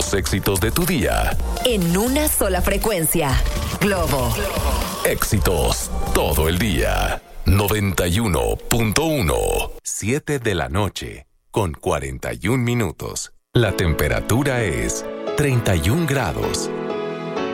los éxitos de tu día. En una sola frecuencia. Globo. Éxitos todo el día. 91.1. 7 de la noche, con 41 minutos. La temperatura es 31 grados.